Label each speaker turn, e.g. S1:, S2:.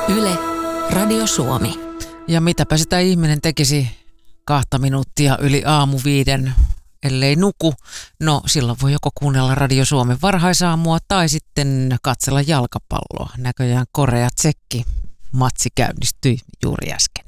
S1: Yle, Radio Suomi.
S2: Ja mitäpä sitä ihminen tekisi 2 minuuttia yli aamu 5, ellei nuku. No silloin voi joko kuunnella Radio Suomen varhaisaamua tai sitten katsella jalkapalloa. Näköjään Korea-Tsekki matsi käynnistyi juuri äsken.